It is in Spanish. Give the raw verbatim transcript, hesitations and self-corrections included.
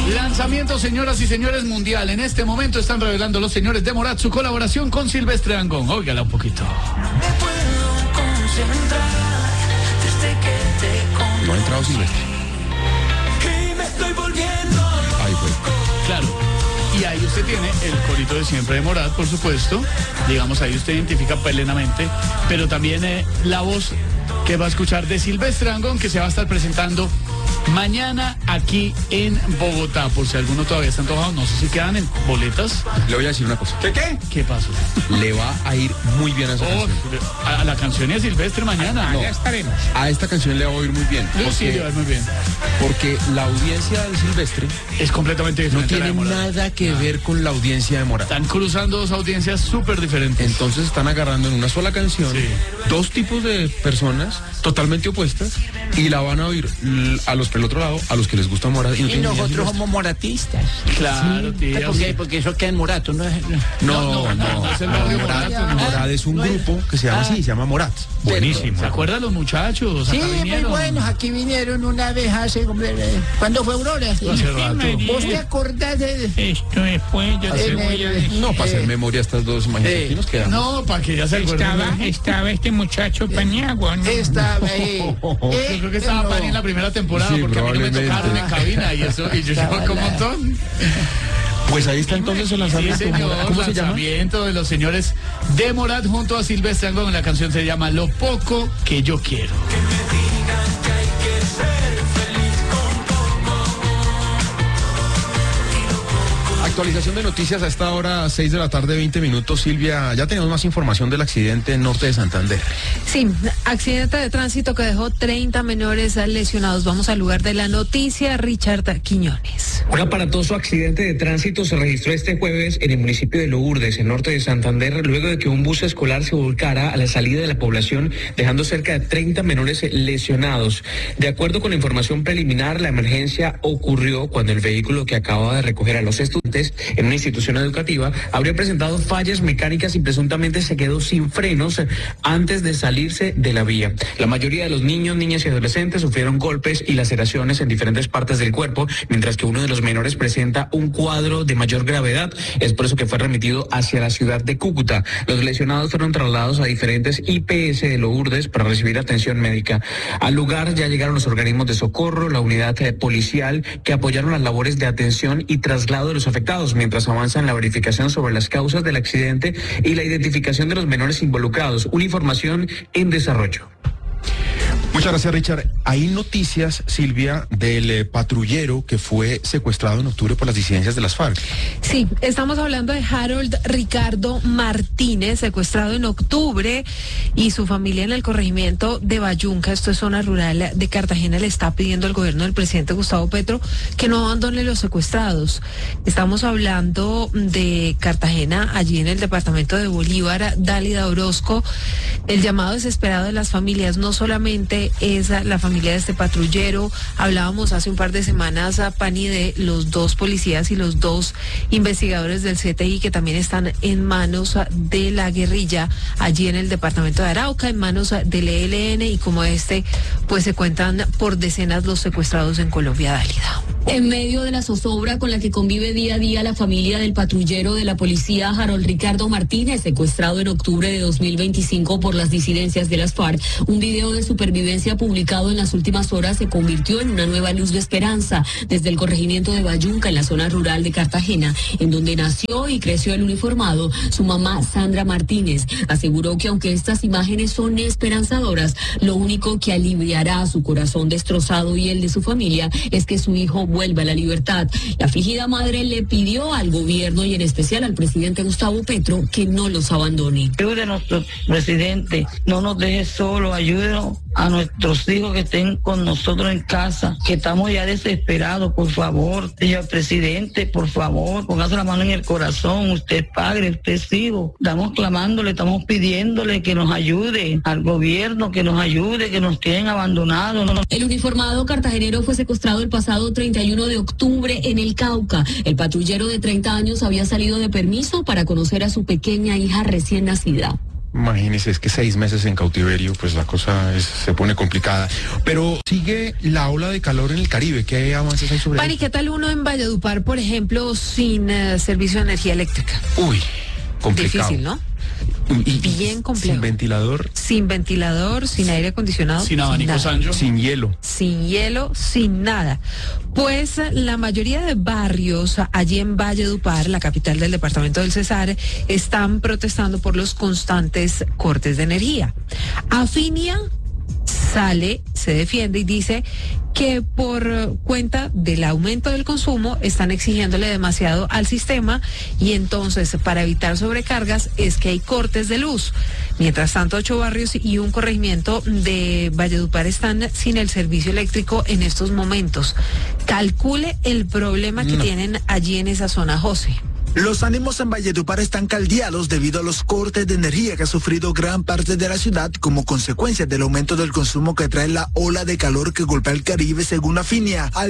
Lanzamiento, señoras y señores, mundial. En este momento están revelando los señores de Morat su colaboración con Silvestre Dangond. Óigala un poquito. No ha entrado Silvestre. Ahí fue. Claro. Y ahí usted tiene el corito de siempre de Morat, por supuesto. Digamos, ahí usted identifica plenamente. Pero también eh, la voz que va a escuchar de Silvestre Dangond, que se va a estar presentando mañana aquí en Bogotá. Por si alguno todavía está antojado, no sé si quedan en boletas. Le voy a decir una cosa. ¿Qué qué? ¿Qué pasó? Le va a ir muy bien a esa Oh, canción. a la canción de Silvestre mañana. No, Ya estaremos. a esta canción le va a ir muy bien. Yo sí, le va a ir muy bien. Porque la audiencia de Silvestre Es completamente no diferente. a la tiene de Morat. nada que ver con la audiencia de Morat. Están cruzando dos audiencias súper diferentes. Entonces están agarrando en una sola canción Sí. dos tipos de personas totalmente opuestas y la van a oír l- a los del otro lado, a los que les gusta Morat. Y, no Y tienen ni idea de nosotros Silvestre. somos moratistas. Claro, tío. Porque, porque eso queda en Morato, ¿no? es- No, no, no, no es el barrio Morat, Morat, no. Morat es un No es- grupo que se llama Ah. así, se llama Morat. Buenísimo. ¿Se acuerdan los muchachos? Sí, Acá muy vinieron. buenos. Aquí vinieron una vez hace... eh, ¿Cuándo fue Aurora? Sí. Hace rato. ¿Vos te acordás de...? Esto después yo te En voy a el- decir. No, para hacer Eh, memoria estas dos, imagínate, eh, aquí nos quedamos. No, para que ya se acuerden. Estaba, estaba este muchacho Paniagua, ¿no? Estaba ahí. Yo creo que estaba Pani en la primera temporada, Sí, porque a mí no me probablemente. tocaron en cabina y eso, y yo llevo como un montón. Pues ahí está entonces el Sí, lanzamiento. señor, ¿Cómo se llama? lanzamiento de los señores de Morat junto a Silvestre Dangond. La canción se llama Lo poco que yo quiero. Actualización de noticias a esta hora, seis de la tarde, veinte minutos. Silvia, ya tenemos más información del accidente en norte de Santander. Sí, accidente de tránsito que dejó treinta menores lesionados. Vamos al lugar de la noticia, Richard Quiñones. Un aparatoso accidente de tránsito se registró este jueves en el municipio de Lourdes, en norte de Santander, luego de que un bus escolar se volcara a la salida de la población, dejando cerca de treinta menores lesionados. De acuerdo con la información preliminar, la emergencia ocurrió cuando el vehículo que acababa de recoger a los estudiantes en una institución educativa habría presentado fallas mecánicas y presuntamente se quedó sin frenos antes de salirse de la vía. La mayoría de los niños, niñas y adolescentes sufrieron golpes y laceraciones en diferentes partes del cuerpo, mientras que uno de los menores presenta un cuadro de mayor gravedad. Es por eso que fue remitido hacia la ciudad de Cúcuta. Los lesionados fueron trasladados a diferentes I P S de Lourdes para recibir atención médica. Al lugar ya llegaron los organismos de socorro, la unidad eh, policial, que apoyaron las labores de atención y traslado de los afectados, mientras avanzan la verificación sobre las causas del accidente y la identificación de los menores involucrados. Una información en desarrollo. Muchas gracias, Richard. Hay noticias, Silvia, del eh, patrullero que fue secuestrado en octubre por las disidencias de las FARC. Sí, estamos hablando de Harold Ricardo Martínez, secuestrado en octubre, y su familia en el corregimiento de Bayunca, esto es zona rural de Cartagena, le está pidiendo al gobierno del presidente Gustavo Petro que no abandone los secuestrados. Estamos hablando de Cartagena, allí en el departamento de Bolívar, Dálida Orozco. El llamado desesperado de las familias no solamente es la familia de este patrullero. Hablábamos hace un par de semanas, a Pani, de los dos policías y los dos investigadores del C T I que también están en manos de la guerrilla allí en el departamento de Arauca, en manos del E L N, y como este, pues se cuentan por decenas los secuestrados en Colombia, Dálida. En medio de la zozobra con la que convive día a día la familia del patrullero de la policía Harold Ricardo Martínez, secuestrado en octubre de dos mil veinticinco por las disidencias de las FARC, un video de supervivencia publicado en las últimas horas se convirtió en una nueva luz de esperanza desde el corregimiento de Bayunca, en la zona rural de Cartagena, en donde nació y creció el uniformado. Su mamá, Sandra Martínez, aseguró que aunque estas imágenes son esperanzadoras, lo único que aliviará su corazón destrozado y el de su familia es que su hijo vuelva a la libertad. La afligida madre le pidió al gobierno y en especial al presidente Gustavo Petro que no los abandone. Ayúdenos, presidente, no nos deje solo, ayúdenos a nuestros hijos que estén con nosotros en casa, que estamos ya desesperados, por favor. Señor presidente, por favor, póngase la mano en el corazón, usted es padre, usted es hijo. Estamos clamándole, estamos pidiéndole que nos ayude, al gobierno que nos ayude, que nos tienen abandonados. No, no. El uniformado cartagenero fue secuestrado el pasado treinta y uno de octubre en el Cauca. El patrullero de treinta años había salido de permiso para conocer a su pequeña hija recién nacida. Imagínese, es que seis meses en cautiverio, pues la cosa es- se pone complicada. Pero sigue la ola de calor en el Caribe. ¿Qué avances hay sobre Pani, eso? ¿qué tal uno en Valledupar, por ejemplo, sin eh, servicio de energía eléctrica? Uy, complicado. Difícil, ¿no? Y- y- Bien complejo. Sin ventilador, Sin ventilador, sin aire acondicionado. Sin abanico, nada. Sancho. sin hielo. Sin hielo, sin nada. Pues eh, la mayoría de barrios allí en Valledupar, la capital del departamento del Cesar, están protestando por los constantes cortes de energía. Afinia sale, se defiende y dice que por eh, cuenta del aumento del consumo están exigiéndole demasiado al sistema y entonces para evitar sobrecargas es que hay cortes de luz. Mientras tanto, ocho barrios y un corregimiento de Valledupar están sin el servicio eléctrico en estos momentos. Calcule el problema que No. tienen allí en esa zona, José. Los ánimos en Valledupar están caldeados debido a los cortes de energía que ha sufrido gran parte de la ciudad como consecuencia del aumento del consumo que trae la ola de calor que golpea el Caribe, según Afinia. Al